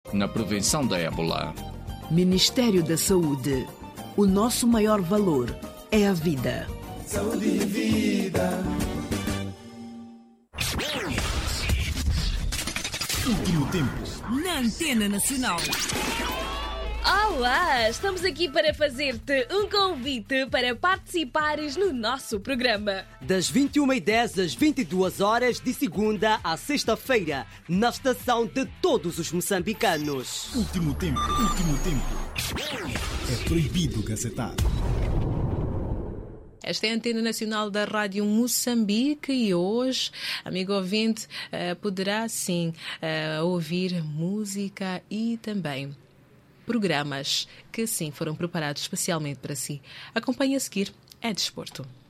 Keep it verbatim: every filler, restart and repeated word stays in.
na prevenção da ébola. Ministério da Saúde. O nosso maior valor é a vida. Saúde e vida. Último tempo. Na Antena Nacional. Olá, estamos aqui para fazer-te um convite para participares no nosso programa. Das vinte e uma e dez às vinte e duas horas, de segunda a sexta-feira, na estação de todos os moçambicanos. Último tempo, último tempo. É proibido gazetar. Esta é a Antena Nacional da Rádio Moçambique e hoje, amigo ouvinte, poderá sim ouvir música e também programas que sim foram preparados especialmente para si. Acompanhe a seguir, é Desporto.